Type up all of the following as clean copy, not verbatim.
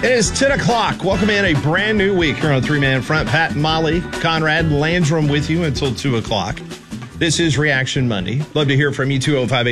It is 10 o'clock. Welcome in a brand new week here on Three-Man Front. Pat, Molly, Conrad, Landrum with you until 2 o'clock. This is Reaction Monday. Love to hear from you,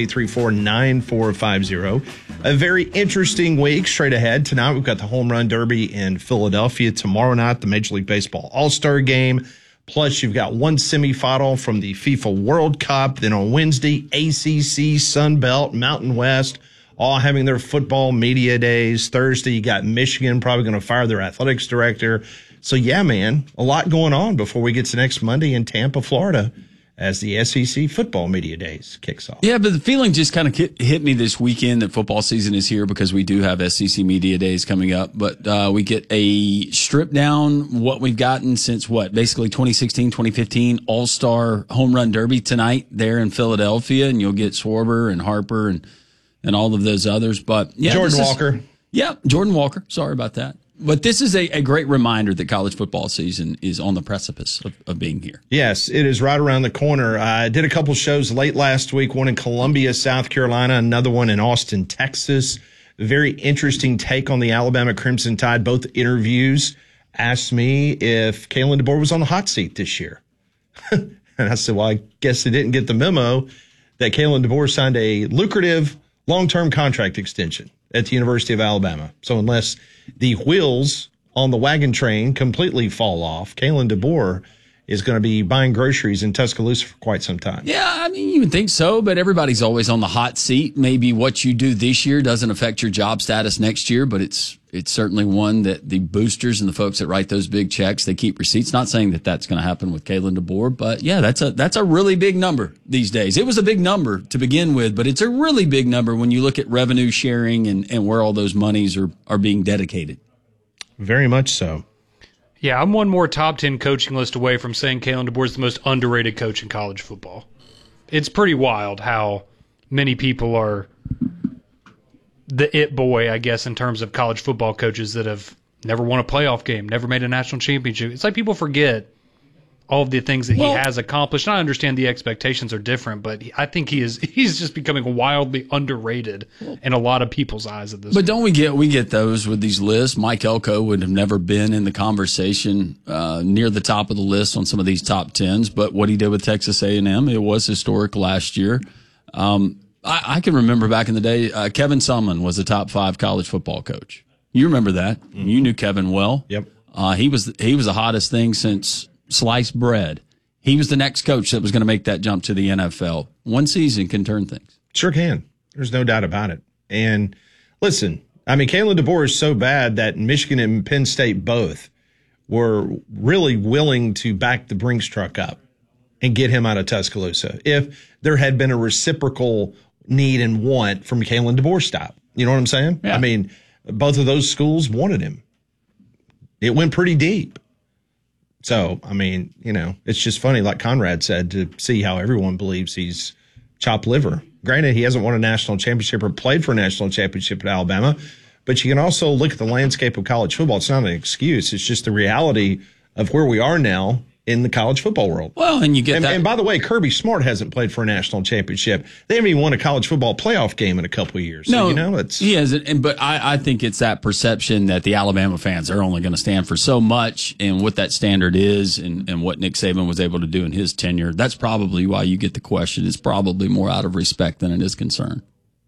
205-834-9450. A very interesting week straight ahead. Tonight, we've got the Home Run Derby in Philadelphia. Tomorrow night, the Major League Baseball All-Star Game. Plus, you've got one semifinal from the FIFA World Cup. Then on Wednesday, ACC, Sun Belt, Mountain West, all having their football media days. Thursday, you got Michigan probably going to fire their athletics director. So, yeah, man, a lot going on before we get to next Monday in Tampa, Florida, as the SEC football media days kicks off. Yeah, but the feeling just kind of hit me this weekend that football season is here because we do have SEC media days coming up. But we get a strip down what we've gotten since basically 2016, 2015 All-Star Home Run Derby tonight there in Philadelphia. And you'll get Schwarber and Harper and all of those others. But yeah, Jordan Walker. Jordan Walker. Sorry about that. But this is a great reminder that college football season is on the precipice of being here. Yes, it is right around the corner. I did a couple shows late last week, one in Columbia, South Carolina, another one in Austin, Texas. Very interesting take on the Alabama Crimson Tide. Both interviews asked me if Kalen DeBoer was on the hot seat this year. And I said, well, I guess they didn't get the memo that Kalen DeBoer signed a lucrative long-term contract extension at the University of Alabama. So unless the wheels on the wagon train completely fall off, Kalen DeBoer is going to be buying groceries in Tuscaloosa for quite some time. Yeah, I mean, you would think so, but everybody's always on the hot seat. Maybe what you do this year doesn't affect your job status next year, but it's certainly one that the boosters and the folks that write those big checks, they keep receipts. Not saying that that's going to happen with Kalen DeBoer, but yeah, that's a really big number these days. It was a big number to begin with, but it's a really big number when you look at revenue sharing and where all those monies are being dedicated. Very much so. Yeah, I'm one more top 10 coaching list away from saying Kalen DeBoer is the most underrated coach in college football. It's pretty wild how many people are the it boy, I guess, in terms of college football coaches that have never won a playoff game, never made a national championship. It's like people forget all of the things that he has accomplished. And I understand the expectations are different, but I think he's just becoming wildly underrated in a lot of people's eyes at this point. But don't we get those with these lists? Mike Elko would have never been in the conversation near the top of the list on some of these top 10s, but what he did with Texas A&M, it was historic last year. I can remember back in the day, Kevin Sumlin was a top 5 college football coach. You remember that. Mm-hmm. You knew Kevin well. Yep. He was the hottest thing since sliced bread. He was the next coach that was going to make that jump to the NFL. One season can turn things. Sure can. There's no doubt about it. And listen, I mean, Kalen DeBoer is so bad that Michigan and Penn State both were really willing to back the Brinks truck up and get him out of Tuscaloosa if there had been a reciprocal need and want from Kalen DeBoer stop. You know what I'm saying? Yeah. I mean, both of those schools wanted him. It went pretty deep. So, I mean, you know, it's just funny, like Conrad said, to see how everyone believes he's chopped liver. Granted, he hasn't won a national championship or played for a national championship at Alabama, but you can also look at the landscape of college football. It's not an excuse. It's just the reality of where we are now in the college football world. Well, and you get that. And by the way, Kirby Smart hasn't played for a national championship. They haven't even won a college football playoff game in a couple of years. No, so, you know, he hasn't. But I think it's that perception that the Alabama fans are only going to stand for so much, and what that standard is, and what Nick Saban was able to do in his tenure. That's probably why you get the question. It's probably more out of respect than it is concern.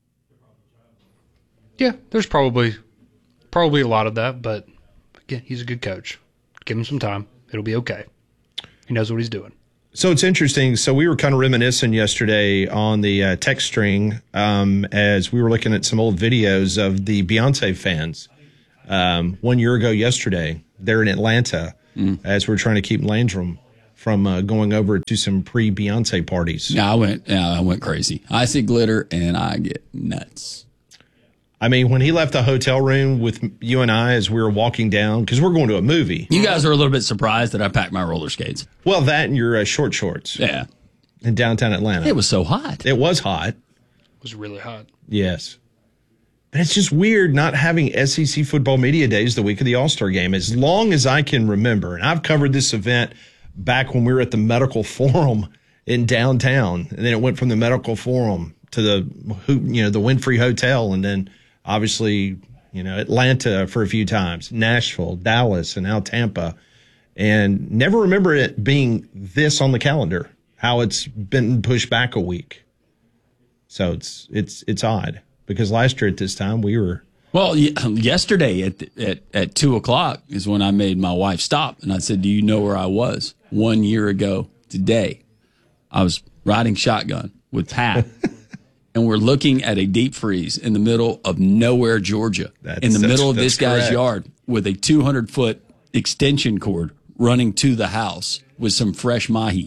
Yeah, there's probably a lot of that, but again, he's a good coach. Give him some time. It'll be okay. He knows what he's doing. So it's interesting. So we were kind of reminiscing yesterday on the text string as we were looking at some old videos of the Beyonce fans 1 year ago yesterday there in Atlanta as we're trying to keep Landrum from going over to some pre-Beyonce parties. Yeah, I went crazy. I see glitter and I get nuts. I mean, when he left the hotel room with you and I as we were walking down, because we're going to a movie. You guys are a little bit surprised that I packed my roller skates. Well, that and your short shorts. Yeah. In downtown Atlanta. It was so hot. It was hot. It was really hot. Yes. But it's just weird not having SEC football media days the week of the All-Star game. As long as I can remember, and I've covered this event back when we were at the Medical Forum in downtown, and then it went from the Medical Forum to the Winfrey Hotel, and then obviously Atlanta for a few times, Nashville, Dallas, and now Tampa, and never remember it being this on the calendar, how it's been pushed back a week. So it's odd because last year at this time we were. Well, yesterday at 2:00 is when I made my wife stop, and I said, "Do you know where I was 1 year ago today?" I was riding shotgun with Pat, and we're looking at a deep freeze in the middle of nowhere, Georgia, in the middle of this guy's yard with a 200-foot extension cord running to the house with some fresh mahi.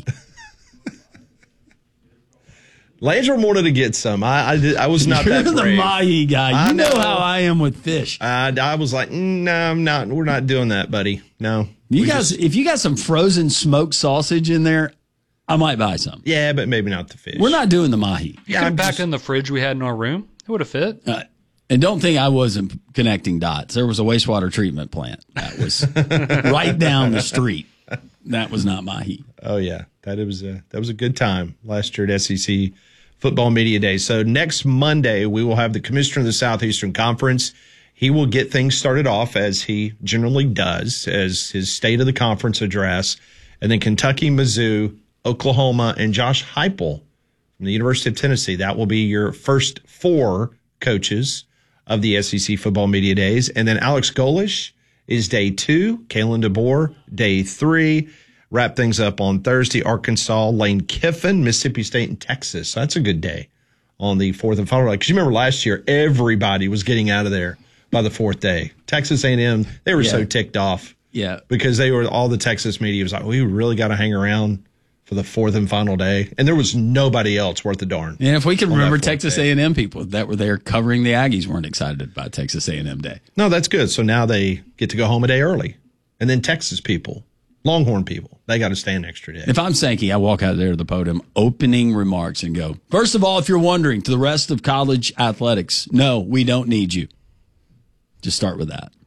Landrum wanted to get some. I was not You're that brave. the mahi guy. You know how I am with fish. I was like, no, I'm not. We're not doing that, buddy. No. If you got some frozen smoked sausage in there, I might buy some. Yeah, but maybe not the fish. We're not doing the mahi. You could have packed in the fridge we had in our room. It would have fit. And don't think I wasn't connecting dots. There was a wastewater treatment plant that was right down the street. That was not mahi. Oh yeah, that was a good time last year at SEC Football Media Day. So next Monday we will have the Commissioner of the Southeastern Conference. He will get things started off as he generally does, as his State of the Conference address, and then Kentucky, Mizzou, Oklahoma, and Josh Heupel from the University of Tennessee. That will be your first 4 coaches of the SEC Football Media Days. And then Alex Golish is day 2, Kalen DeBoer, day 3. Wrap things up on Thursday, Arkansas, Lane Kiffin, Mississippi State, and Texas. So that's a good day on the 4th and final day. Because you remember last year, everybody was getting out of there by the 4th day. Texas A&M, they were so ticked off. Yeah. Because all the Texas media was like, we really got to hang around for the 4th and final day. And there was nobody else worth a darn. And if we can remember Texas A&M people that were there covering the Aggies weren't excited about Texas A&M Day. No, that's good. So now they get to go home a day early. And then Texas people, Longhorn people, they got to stay an extra day. If I'm Sankey, I walk out there to the podium, opening remarks, and go, first of all, if you're wondering, to the rest of college athletics, no, we don't need you. Just start with that.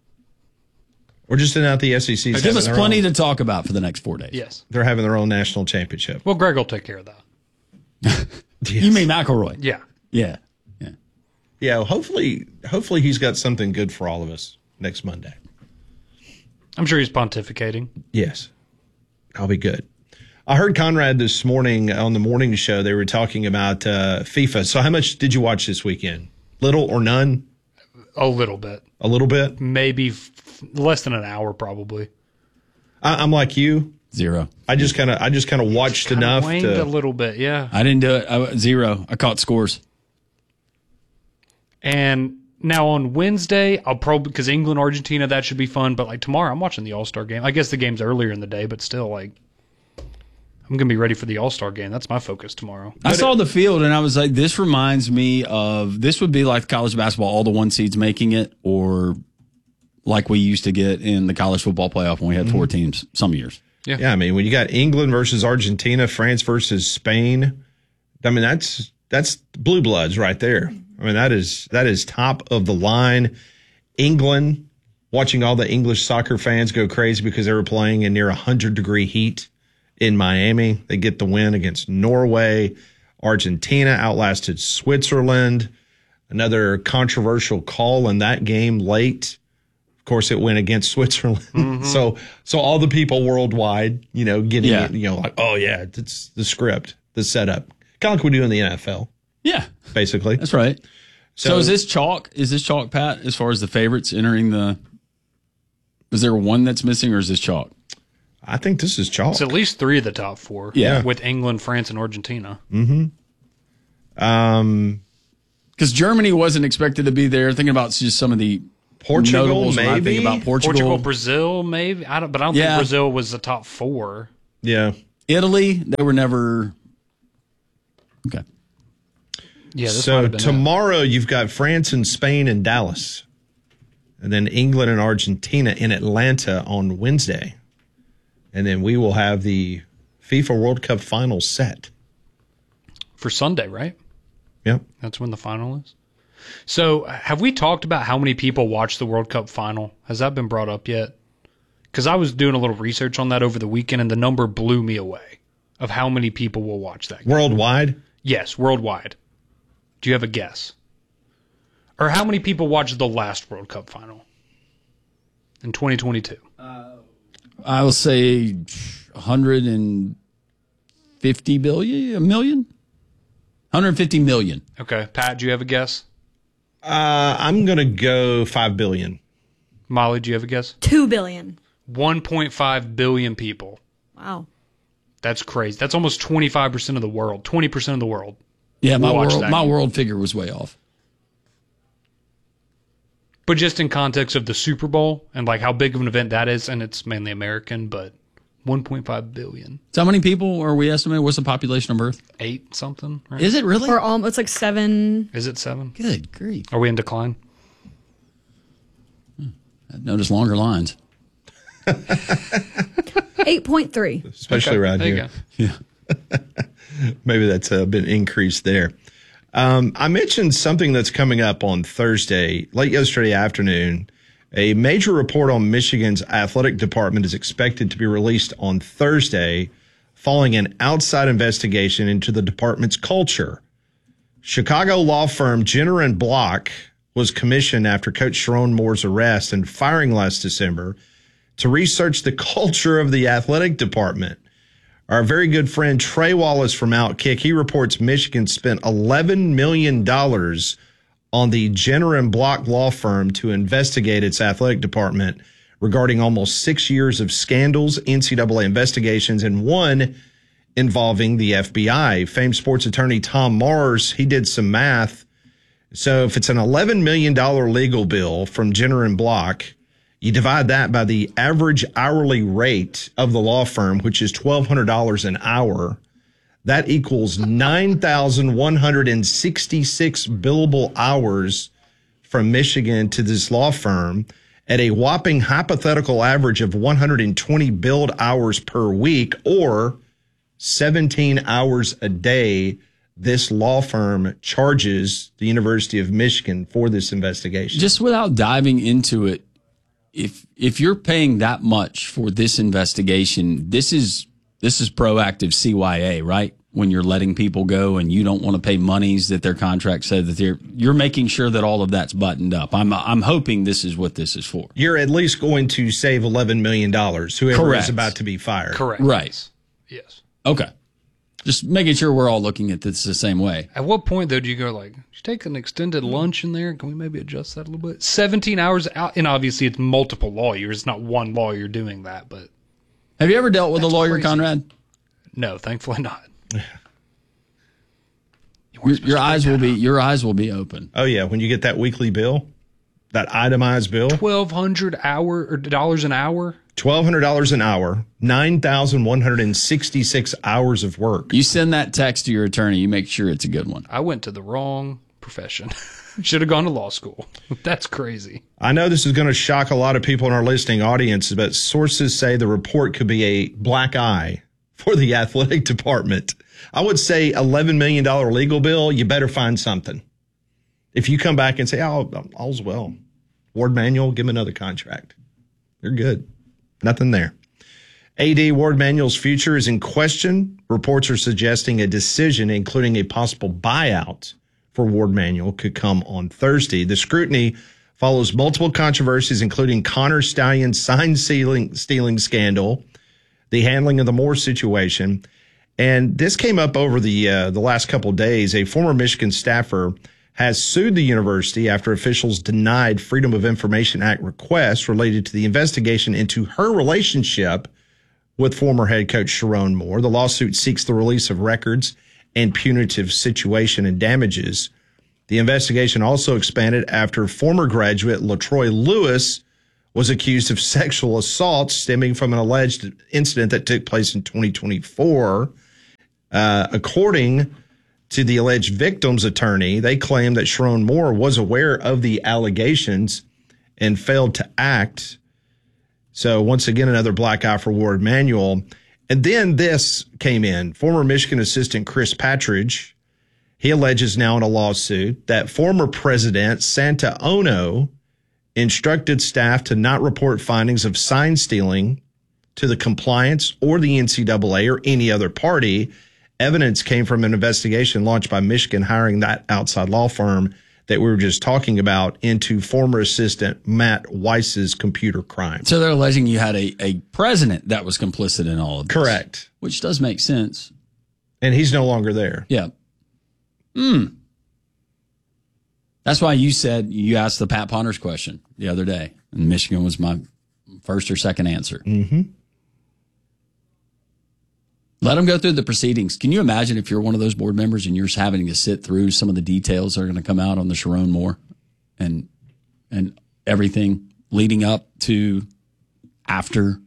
We're just in out the SEC. Give us plenty to talk about for the next 4 days. Yes. They're having their own national championship. Well, Greg will take care of that. Yes. You mean McElroy? Yeah. Yeah. Yeah, hopefully he's got something good for all of us next Monday. I'm sure he's pontificating. Yes. I'll be good. I heard Conrad this morning on the morning show. They were talking about FIFA. So how much did you watch this weekend? Little or none? A little bit. A little bit? Maybe less than an hour, probably. I'm like you. 0. I just kind of watched enough to a little bit, yeah. I didn't do it. 0. I caught scores. And now on Wednesday, I'll probably, because England, Argentina, that should be fun. But like tomorrow, I'm watching the All-Star game. I guess the game's earlier in the day, but still, like, I'm going to be ready for the All-Star game. That's my focus tomorrow. I saw the field, and I was like, this reminds me of, this would be like college basketball, all the 1 seeds making it, or like we used to get in the college football playoff when we had 4 teams some years. Yeah, I mean, when you got England versus Argentina, France versus Spain, I mean, that's blue bloods right there. I mean, that is top of the line. England, watching all the English soccer fans go crazy because they were playing in near 100-degree heat in Miami. They get the win against Norway. Argentina outlasted Switzerland. Another controversial call in that game late. Of course, it went against Switzerland. Mm-hmm. So all the people worldwide, getting it, like, oh yeah, it's the script, the setup. Kind of like we do in the NFL. Yeah. Basically. That's right. So is this chalk? Is this chalk, Pat, as far as the favorites entering the – is there one that's missing, or is this chalk? I think this is chalk. It's at least 3 of the top 4. Yeah. With England, France, and Argentina. Mm-hmm. Because Germany wasn't expected to be there. Thinking about just some of the Portugal, notables maybe. when I think about Portugal, Brazil, maybe. But I don't think Brazil was the top 4. Yeah. Italy, they were never. Okay. Yeah. So tomorrow you've got France and Spain in Dallas, and then England and Argentina in Atlanta on Wednesday, and then we will have the FIFA World Cup final set for Sunday, right? Yep. That's when the final is. So have we talked about how many people watch the World Cup final? Has that been brought up yet? Because I was doing a little research on that over the weekend, and the number blew me away of how many people will watch that game. Worldwide? Yes, worldwide. Do you have a guess? Or how many people watched the last World Cup final in 2022? I will say 150 million? 150 million. Okay. Pat, do you have a guess? I'm going to go 5 billion. Molly, do you have a guess? 2 billion. 1.5 billion people. Wow. That's crazy. That's almost 25% of the world. 20% of the world. Yeah, my Watch that game. world figure was way off. But just in context of the Super Bowl and like how big of an event that is, and it's mainly American, but 1.5 billion. So how many people are we estimating? What's the population of Earth? 8 something, right? Is it really? Or almost like 7. Is it 7? Good grief. Are we in decline? I noticed longer lines. 8.3. Especially around there you here. go. Yeah. Maybe that's been increased there. I mentioned something that's coming up on Thursday, late yesterday afternoon. A major report on Michigan's athletic department is expected to be released on Thursday following an outside investigation into the department's culture. Chicago law firm Jenner & Block was commissioned after Coach Sharon Moore's arrest and firing last December to research the culture of the athletic department. Our very good friend Trey Wallace from Outkick, he reports Michigan spent $11 million on the Jenner & Block law firm to investigate its athletic department regarding almost 6 years of scandals, NCAA investigations, and one involving the FBI. Famed sports attorney Tom Mars, he did some math. So if it's an $11 million legal bill from Jenner & Block, you divide that by the average hourly rate of the law firm, which is $1,200 an hour. That equals 9,166 billable hours from Michigan to this law firm at a whopping hypothetical average of 120 billed hours per week, or 17 hours a day. This law firm charges the University of Michigan for this investigation. Just without diving into it, if you're paying that much for this investigation, this is proactive CYA, right? When you're letting people go and you don't want to pay monies that their contract said that you're making sure that all of that's buttoned up. I'm hoping this is what this is for. You're at least going to save $11 million, whoever Correct. is about to be fired. Correct. Right. Yes. Okay. Just making sure we're all looking at this the same way. At what point, though, do you go like, you take an extended lunch in there? Can we maybe adjust that a little bit? 17 hours out, and obviously it's multiple lawyers. It's not one lawyer doing that, but Have you ever dealt with a lawyer, crazy. Conrad? no, thankfully not. Your eyes will be open. Oh, yeah. When you get that weekly bill, that itemized bill, $1,200 an hour. $1,200 an hour, 9,166 hours of work. You send that text to your attorney, you make sure it's a good one. I went to the wrong profession. Should have gone to law school. That's crazy. I know this is going to shock a lot of people in our listening audience, but sources say the report could be a black eye for the athletic department. I would say $11 million legal bill, you better find something. If you come back and say, all's well, Ward Manuel, give him another contract. You're good. Nothing there. AD Ward Manuel's future is in question. Reports are suggesting a decision, including a possible buyout for Ward Manuel, could come on Thursday. The scrutiny follows multiple controversies, including Connor Stallion's sign stealing scandal, the handling of the Moore situation. And this came up over the last couple of days. A former Michigan staffer has sued the university after officials denied Freedom of Information Act requests related to the investigation into her relationship with former head coach Sharon Moore. The lawsuit seeks the release of records and punitive situation and damages. The investigation also expanded after former graduate LaTroy Lewis was accused of sexual assault stemming from an alleged incident that took place in 2024. According to the alleged victim's attorney, they claim that Sharon Moore was aware of the allegations and failed to act. So once again, another black eye for Ward Manuel. And then this came in. Former Michigan assistant Chris Patridge, he alleges now in a lawsuit that former president Santa Ono instructed staff to not report findings of sign stealing to the compliance or the NCAA or any other party. Evidence came from an investigation launched by Michigan hiring that outside law firm that we were just talking about into former assistant Matt Weiss's computer crime. So they're alleging you had a president that was complicit in all of this. Correct. Which does make sense. And he's no longer there. Yeah. That's why you asked the Pat Ponders question the other day. And Michigan was my first or second answer. Mm-hmm. Let them go through the proceedings. Can you imagine if you're one of those board members and you're just having to sit through some of the details that are going to come out on the Sharon Moore and everything leading up to after?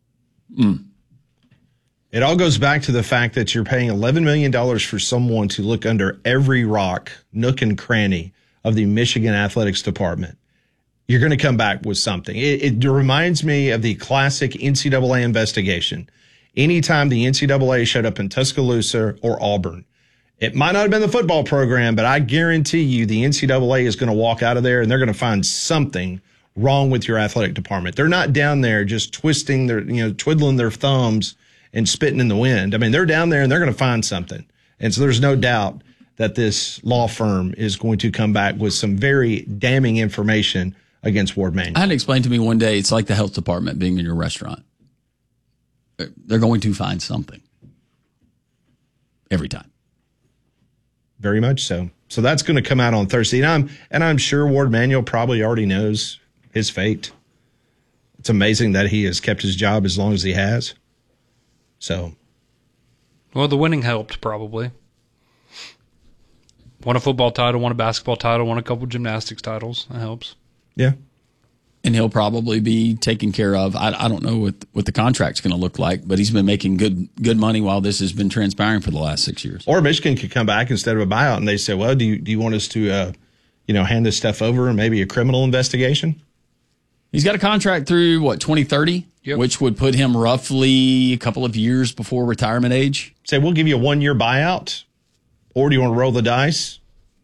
It all goes back to the fact that you're paying $11 million for someone to look under every rock, nook and cranny of the Michigan Athletics Department. You're going to come back with something. It reminds me of the classic NCAA investigation. Anytime the NCAA showed up in Tuscaloosa or Auburn, it might not have been the football program, but I guarantee you the NCAA is going to walk out of there and they're going to find something wrong with your athletic department. They're not down there just twiddling their thumbs and spitting in the wind. I mean, they're down there and they're going to find something. And so there's no doubt that this law firm is going to come back with some very damning information against Ward Manuel. I had to explain to me one day, it's like the health department being in your restaurant. They're going to find something every time. Very much so. So that's going to come out on Thursday. And I'm sure Ward Manuel probably already knows his fate. It's amazing that he has kept his job as long as he has. So. Well, the winning helped probably. Won a football title, won a basketball title, won a couple gymnastics titles. That helps. Yeah. And he'll probably be taken care of. I don't know what the contract's going to look like, but he's been making good money while this has been transpiring for the last 6 years. Or Michigan could come back instead of a buyout and they say, well, do you want us to, hand this stuff over and maybe a criminal investigation? He's got a contract through, 2030, Yep. Which would put him roughly a couple of years before retirement age. Say, we'll give you a 1-year buyout. Or do you want to roll the dice?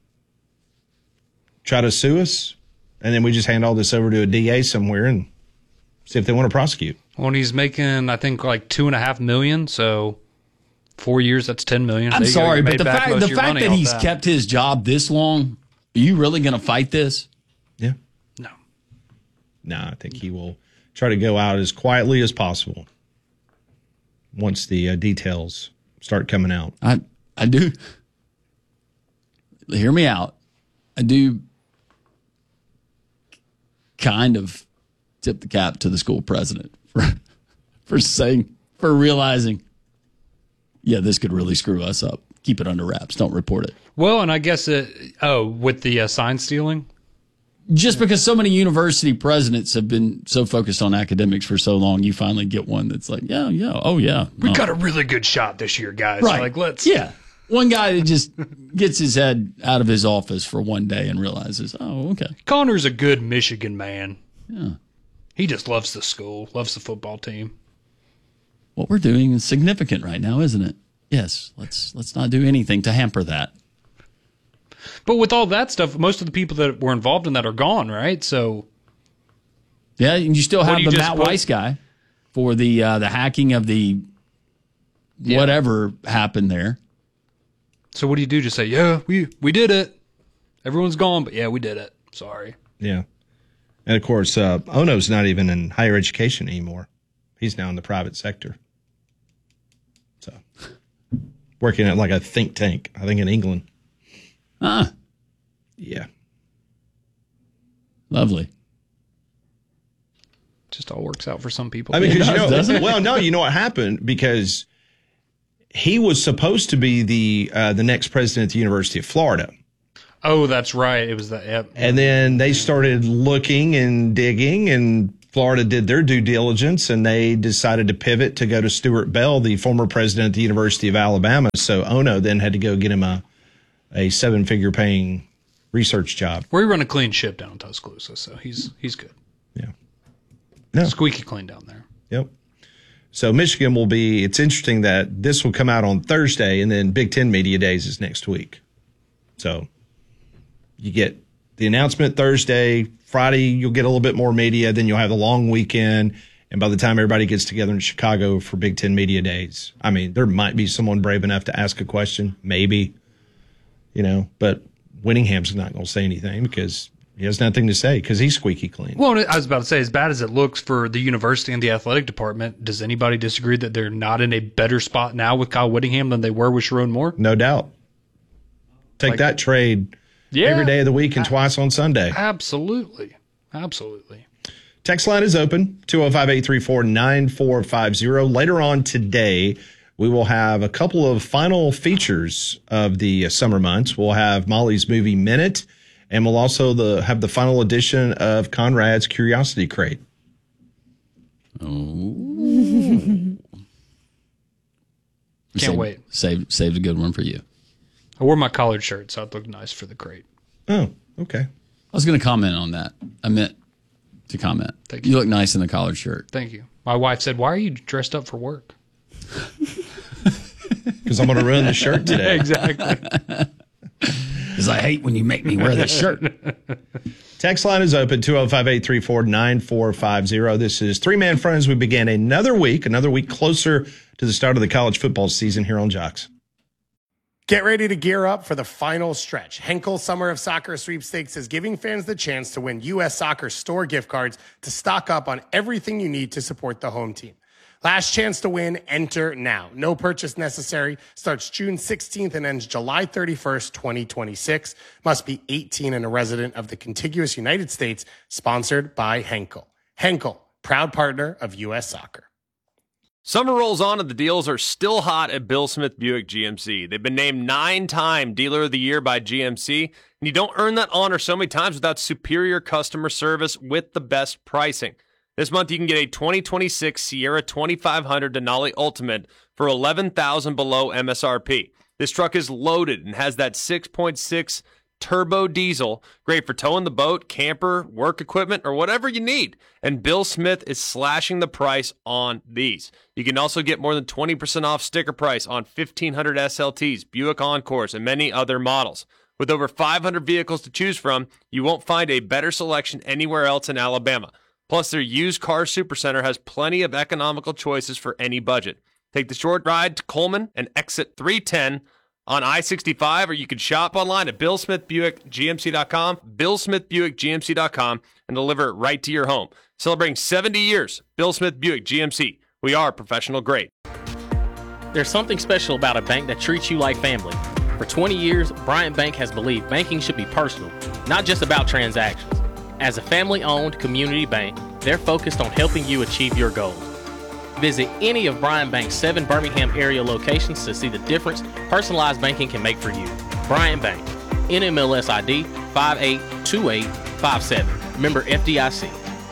Try to sue us? And then we just hand all this over to a DA somewhere and see if they want to prosecute. Well, and he's making, I think, like $2.5 million. So 4 years, that's $10 million. I'm sorry, but the fact that he's kept kept his job this long, are you really going to fight this? Yeah. No, I think he will try to go out as quietly as possible once the details start coming out. I do. Hear me out. I do kind of tip the cap to the school president for realizing, yeah, this could really screw us up. Keep it under wraps. Don't report it. Well, and I guess with the sign stealing. Just because so many university presidents have been so focused on academics for so long, you finally get one that's like, yeah. We got a really good shot this year, guys. Right. Like, let's. Yeah. One guy that just gets his head out of his office for one day and realizes, oh, okay. Connor's a good Michigan man. Yeah. He just loves the school, loves the football team. What we're doing is significant right now, isn't it? Yes. Let's not do anything to hamper that. But with all that stuff, most of the people that were involved in that are gone, right? So. Yeah, and you still have do you the just Matt Weiss guy for the hacking of the whatever happened there. So what do you do? Just say, yeah, we did it. Everyone's gone, but yeah, we did it. Sorry. Yeah. And of course, Ono's not even in higher education anymore. He's now in the private sector. So working at like a think tank, I think in England. Ah. Yeah. Lovely. Just all works out for some people. I mean, It does, you know what happened? Because he was supposed to be the next president at the University of Florida. Oh, that's right. It was that. Yep. And then they started looking and digging, and Florida did their due diligence, and they decided to pivot to go to Stuart Bell, the former president at the University of Alabama. So Ono then had to go get him a 7-figure paying research job. We run a clean ship down in Tuscaloosa, so he's good. Yeah. No. Squeaky clean down there. Yep. So Michigan will be, it's interesting that this will come out on Thursday, and then Big Ten Media Days is next week. So you get the announcement Thursday, Friday you'll get a little bit more media, then you'll have the long weekend, and by the time everybody gets together in Chicago for Big Ten Media Days, I mean, there might be someone brave enough to ask a question, maybe, but Whittingham's not going to say anything because he has nothing to say because he's squeaky clean. Well, I was about to say, as bad as it looks for the university and the athletic department, does anybody disagree that they're not in a better spot now with Kyle Whittingham than they were with Sharon Moore? No doubt. Take that trade every day of the week and twice on Sunday. Absolutely. Absolutely. Text line is open, 205-834-9450. Later on today, we will have a couple of final features of the summer months. We'll have Molly's Movie Minute, and we'll also have the final edition of Conrad's Curiosity Crate. Oh. Can't wait. Saved a good one for you. I wore my collared shirt, so it looked nice for the crate. Oh, okay. I was going to comment on that. I meant to comment. Thank you. You look nice in the collared shirt. Thank you. My wife said, "Why are you dressed up for work?" Because I'm going to ruin the shirt today. Exactly. Because I hate when you make me wear this shirt. Text line is open, 205-834-9450. This is Three Man Front as we begin another week closer to the start of the college football season here on Jocks. Get ready to gear up for the final stretch. Henkel Summer of Soccer Sweepstakes is giving fans the chance to win U.S. Soccer store gift cards to stock up on everything you need to support the home team. Last chance to win, enter now. No purchase necessary. Starts June 16th and ends July 31st, 2026. Must be 18 and a resident of the contiguous United States. Sponsored by Henkel. Henkel, proud partner of U.S. Soccer. Summer rolls on and the deals are still hot at Bill Smith Buick GMC. They've been named 9-time Dealer of the Year by GMC, and you don't earn that honor so many times without superior customer service with the best pricing. This month you can get a 2026 Sierra 2500 Denali Ultimate for $11,000 below MSRP. This truck is loaded and has that 6.6 turbo diesel, great for towing the boat, camper, work equipment, or whatever you need. And Bill Smith is slashing the price on these. You can also get more than 20% off sticker price on 1500 SLTs, Buick Encores, and many other models. With over 500 vehicles to choose from, you won't find a better selection anywhere else in Alabama. Plus, their used car supercenter has plenty of economical choices for any budget. Take the short ride to Coleman and exit 310 on I-65, or you can shop online at BillSmithBuickGMC.com, BillSmithBuickGMC.com, and deliver it right to your home. Celebrating 70 years, Bill Smith Buick GMC. We are professional grade. There's something special about a bank that treats you like family. For 20 years, Bryant Bank has believed banking should be personal, not just about transactions. As a family-owned community bank, they're focused on helping you achieve your goals. Visit any of Bryant Bank's 7 Birmingham area locations to see the difference personalized banking can make for you. Bryant Bank, NMLS ID 582857. Member FDIC.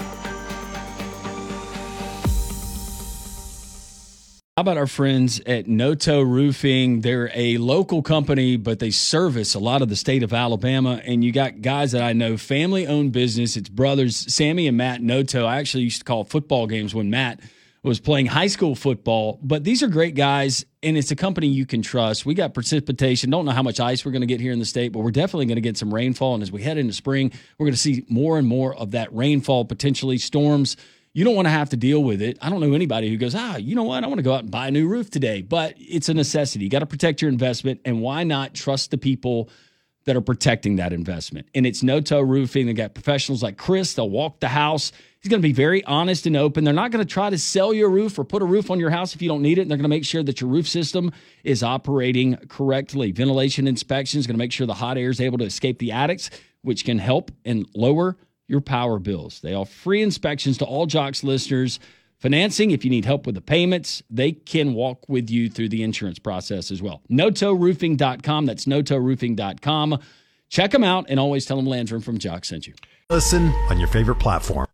How about our friends at Noto Roofing? They're a local company, but they service a lot of the state of Alabama. And you got guys that I know, family-owned business. It's brothers, Sammy and Matt Noto. I actually used to call football games when Matt was playing high school football. But these are great guys, and it's a company you can trust. We got precipitation. Don't know how much ice we're going to get here in the state, but we're definitely going to get some rainfall. And as we head into spring, we're going to see more and more of that rainfall, potentially storms. You don't want to have to deal with it. I don't know anybody who goes, you know what? I want to go out and buy a new roof today. But it's a necessity. You got to protect your investment. And why not trust the people that are protecting that investment? And it's Noto Roofing. They got professionals like Chris. They'll walk the house. He's going to be very honest and open. They're not going to try to sell you a roof or put a roof on your house if you don't need it. And they're going to make sure that your roof system is operating correctly. Ventilation inspection is going to make sure the hot air is able to escape the attics, which can help and lower your power bills. They offer free inspections to all Jocks listeners. Financing, if you need help with the payments, they can walk with you through the insurance process as well. NotoRoofing.com. That's NotoRoofing.com. Check them out and always tell them Landrum from Jocks sent you. Listen on your favorite platform.